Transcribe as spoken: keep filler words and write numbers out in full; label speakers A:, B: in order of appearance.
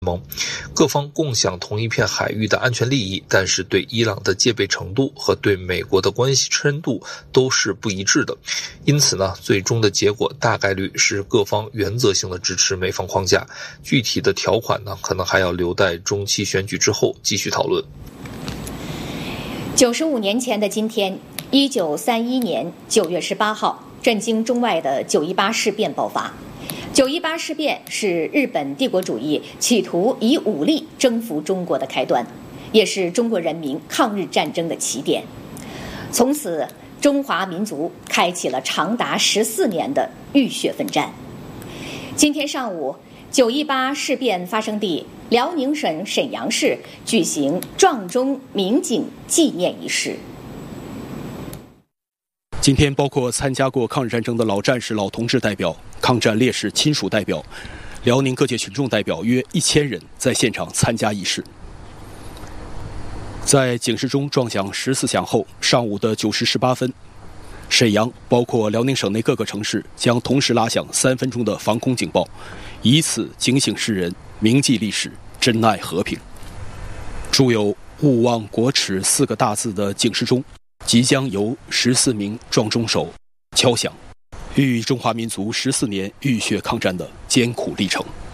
A: 盟，各方共享同一片海域的安全利益，但是对伊朗的戒备程度和对美国的关系深度都是不一致的。因此呢，最终的结果大概率是各方原则性的支持美方框架，具体的条款呢，可能还要留待中期选举之后继续讨论。
B: 九十五年前的今天，一九三一年九月十八号，震惊中外的九一八事变爆发。九一八事变是日本帝国主义企图以武力征服中国的开端，也是中国人民抗日战争的起点。从此，中华民族开启了长达十四年的浴血奋战。今天上午，九一八事变发生地辽宁省沈阳市举行撞钟鸣警纪念仪式。
C: 今天，包括参加过抗日战争的老战士、老同志代表、抗战烈士亲属代表、辽宁各界群众代表约一千人在现场参加仪式。在警示钟撞响十四响后，上午的九时十八分，沈阳包括辽宁省内各个城市将同时拉响三分钟的防空警报，以此警醒世人，铭记历史，珍爱和平。铸有“勿忘国耻”四个大字的警示钟即将由十四名撞钟手敲响，寓意中华民族十四年浴血抗战的艰苦历程。